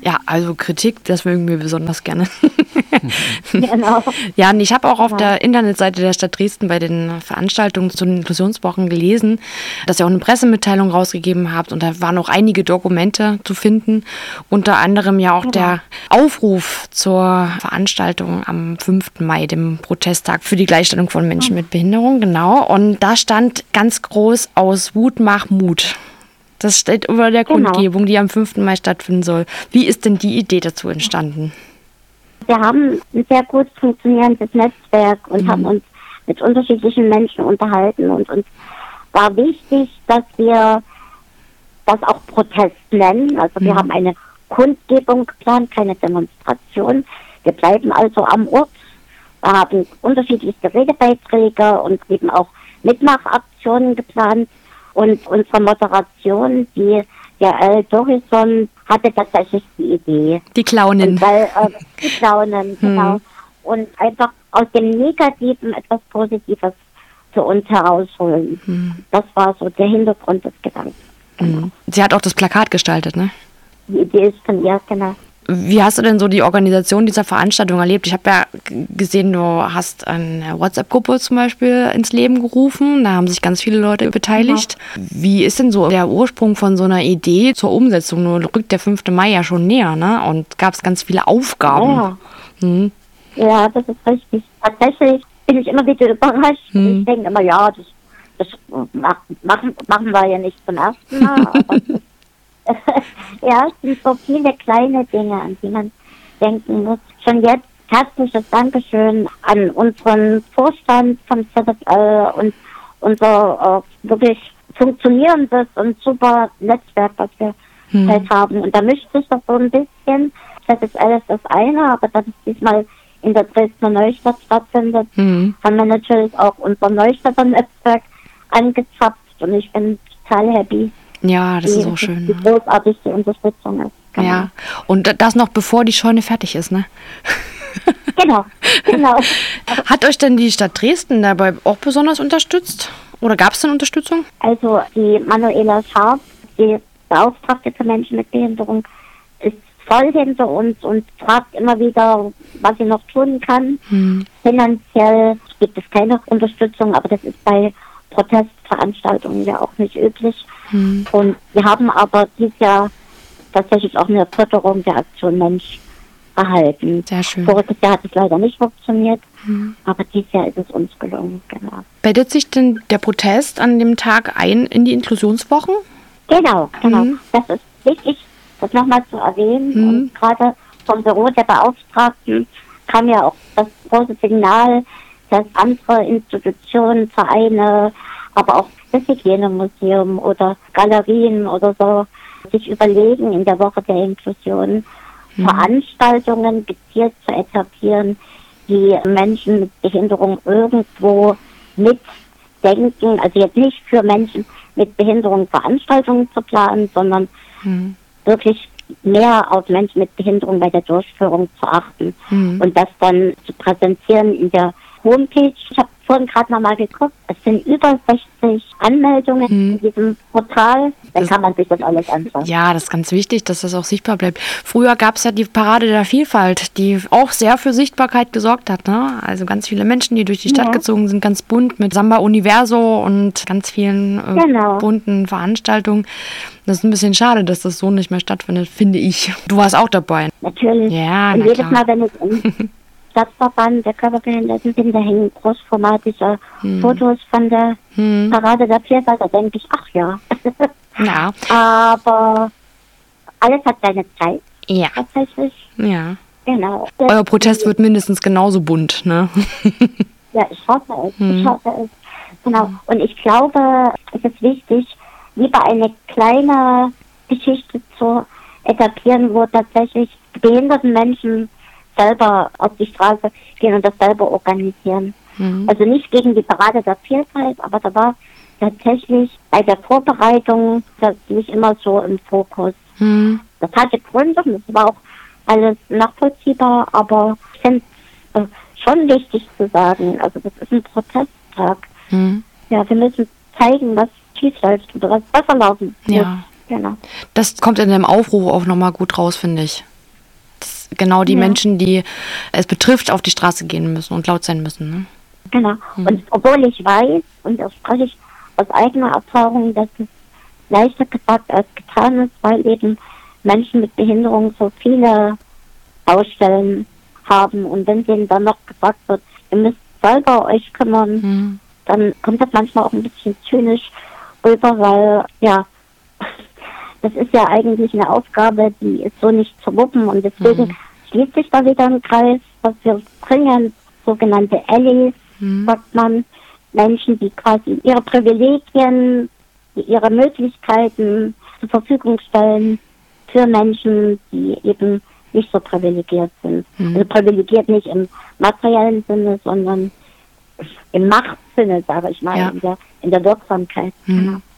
Ja, also Kritik, das mögen wir besonders gerne. Genau. Ja, und ich habe auch auf der Internetseite der Stadt Dresden bei den Veranstaltungen zu den Inklusionswochen gelesen, dass ihr auch eine Pressemitteilung rausgegeben habt und da waren auch einige Dokumente zu finden, unter anderem ja auch der Aufruf zur Veranstaltung am 5. Mai, dem Protesttag für die Gleichstellung von Menschen mit Behinderung, genau. Und da stand ganz groß aus Wut mach Mut. Das steht über der Kundgebung, die am 5. Mai stattfinden soll. Wie ist denn die Idee dazu entstanden? Wir haben ein sehr gut funktionierendes Netzwerk und haben uns mit unterschiedlichen Menschen unterhalten. Und uns war wichtig, dass wir das auch Protest nennen. Also wir haben eine Kundgebung geplant, keine Demonstration. Wir bleiben also am Ort. Wir haben unterschiedlichste Redebeiträge und eben auch Mitmachaktionen geplant. Und unsere Moderation, die Jael Dorison, hatte tatsächlich die Idee. Die Clownin. Die Clownin, genau. Und einfach aus dem Negativen etwas Positives für uns herausholen. Das war so der Hintergrund des Gedankens. Genau. Sie hat auch das Plakat gestaltet, ne? Die Idee ist von ihr, genau. Wie hast du denn so die Organisation dieser Veranstaltung erlebt? Ich habe ja gesehen, du hast eine WhatsApp-Gruppe zum Beispiel ins Leben gerufen. Da haben sich ganz viele Leute beteiligt. Wie ist denn so der Ursprung von so einer Idee zur Umsetzung? Nur rückt der 5. Mai ja schon näher, ne? Und gab es ganz viele Aufgaben. Ja, das ist richtig. Tatsächlich bin ich immer wieder überrascht. Ich denke immer, ja, das machen wir ja nicht zum ersten Mal. Aber ja, es sind so viele kleine Dinge, an die man denken muss. Schon jetzt herzliches Dankeschön an unseren Vorstand vom ZSL und unser wirklich funktionierendes und super Netzwerk, was wir halt haben. Und da mischt sich doch so ein bisschen. ZSL ist das eine, aber dass es diesmal in der Dresdner Neustadt stattfindet, haben wir natürlich auch unser Neustädter Netzwerk angezapft und ich bin total happy. Ja, das ist so schön. Wie großartig die Unterstützung ist. Genau. Ja, und das noch bevor die Scheune fertig ist, ne? Genau. Hat euch denn die Stadt Dresden dabei auch besonders unterstützt? Oder gab es denn Unterstützung? Also die Manuela Scharf, die Beauftragte für Menschen mit Behinderung, ist voll hinter uns und fragt immer wieder, was sie noch tun kann. Finanziell gibt es keine Unterstützung, aber das ist bei Protestveranstaltungen ja auch nicht üblich. Und wir haben aber dieses Jahr tatsächlich auch eine Förderung der Aktion Mensch erhalten. Sehr schön. Voriges Jahr hat es leider nicht funktioniert, aber dieses Jahr ist es uns gelungen. Genau. Bettet sich denn der Protest an dem Tag ein in die Inklusionswochen? Genau. Das ist wichtig, das nochmal zu erwähnen. Und gerade vom Büro der Beauftragten kam ja auch das große Signal, dass andere Institutionen, Vereine, aber auch das Hygienemuseum oder Galerien oder so sich überlegen, in der Woche der Inklusion Veranstaltungen gezielt zu etablieren, die Menschen mit Behinderung irgendwo mitdenken. Also jetzt nicht für Menschen mit Behinderung Veranstaltungen zu planen, sondern wirklich mehr auf Menschen mit Behinderung bei der Durchführung zu achten und das dann zu präsentieren in der Homepage. Ich habe vorhin gerade nochmal geguckt, es sind über 60 Anmeldungen in diesem Portal. Dann kann man sich das alles anschauen. Ja, das ist ganz wichtig, dass das auch sichtbar bleibt. Früher gab es ja die Parade der Vielfalt, die auch sehr für Sichtbarkeit gesorgt hat, ne? Also ganz viele Menschen, die durch die Stadt gezogen sind, ganz bunt mit Samba Universo und ganz vielen bunten Veranstaltungen. Das ist ein bisschen schade, dass das so nicht mehr stattfindet, finde ich. Du warst auch dabei. Natürlich. Ja, und jedes Mal, wenn ich im Stadtverband der Körperbehinderten bin, da hängen großformatische Fotos von der Parade der Vielfalt. Da denke ich, ach ja. Ja. Aber alles hat seine Zeit. Ja. Tatsächlich. Ja. Genau. Euer Protest wird mindestens genauso bunt, ne? Ja, ich hoffe es. Genau. Und ich glaube, es ist wichtig, lieber eine kleine Geschichte zu etablieren, wo tatsächlich behinderten Menschen selber auf die Straße gehen und das selber organisieren. Also nicht gegen die Parade der Vielfalt, aber da war tatsächlich bei der Vorbereitung das nicht immer so im Fokus. Das hatte Gründe, das war auch alles nachvollziehbar, aber ich finde es schon wichtig zu sagen, also das ist ein Protesttag. Ja, wir müssen zeigen, was schief läuft oder was besser laufen muss. Ja. Genau. Das kommt in dem Aufruf auch nochmal gut raus, finde ich. genau die Menschen, die es betrifft, auf die Straße gehen müssen und laut sein müssen. Ne? Genau. Und obwohl ich weiß, und das spreche ich aus eigener Erfahrung, dass es leichter gesagt als getan ist, weil eben Menschen mit Behinderung so viele Baustellen haben. Und wenn denen dann noch gesagt wird, ihr müsst selber euch kümmern, dann kommt das manchmal auch ein bisschen zynisch rüber, weil, ja, das ist ja eigentlich eine Aufgabe, die ist so nicht zu wuppen. Und deswegen schließt sich da wieder ein Kreis, was wir bringen, sogenannte Allies, sagt man, Menschen, die quasi ihre Privilegien, ihre Möglichkeiten zur Verfügung stellen für Menschen, die eben nicht so privilegiert sind. Also privilegiert nicht im materiellen Sinne, sondern im Machtsinne, sage ich mal, in der Wirksamkeit.